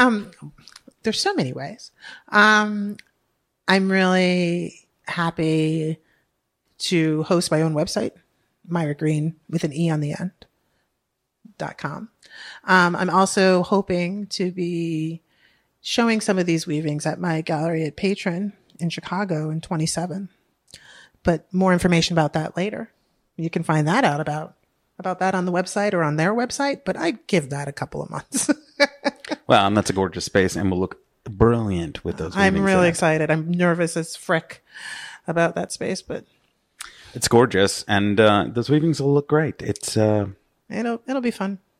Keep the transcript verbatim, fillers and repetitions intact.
Um, there's so many ways. Um, I'm really happy to host my own website, Myra Green with an E on the end, dot com. Um, I'm also hoping to be showing some of these weavings at my gallery at Patron in Chicago in twenty-seven. But more information about that later. You can find that out about, about that on the website or on their website, but I give that a couple of months. Well, and that's a gorgeous space and will look brilliant with those I'm weavings really in it. excited. I'm nervous as frick about that space, but It's gorgeous, and uh, those weavings will look great. It's uh, it'll it'll be fun.